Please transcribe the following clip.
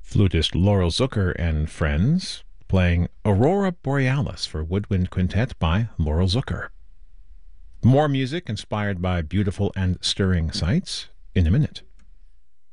Flutist Laurel Zucker and Friends playing Aurora Borealis for Woodwind Quintet by Laurel Zucker. More music inspired by beautiful and stirring sights in a minute.